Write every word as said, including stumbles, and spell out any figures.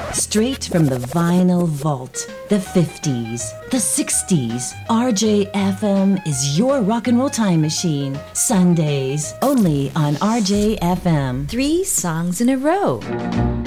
Straight from the vinyl vault, the fifties, the sixties, R J F M is your rock and roll time machine. Sundays, only on R J F M. Three songs in a row.